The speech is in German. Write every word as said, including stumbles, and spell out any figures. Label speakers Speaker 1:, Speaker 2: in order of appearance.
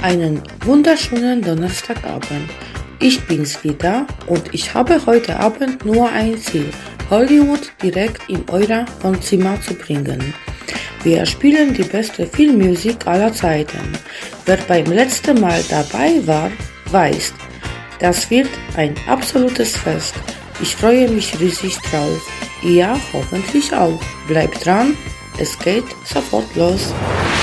Speaker 1: Einen wunderschönen Donnerstagabend. Ich bin's wieder und ich habe heute Abend nur ein Ziel, Hollywood direkt in euer Wohnzimmer zu bringen. Wir spielen die beste Filmmusik aller Zeiten. Wer beim letzten Mal dabei war, weiß, das wird ein absolutes Fest. Ich freue mich riesig drauf. Ihr hoffentlich auch. Bleibt dran, es geht sofort los.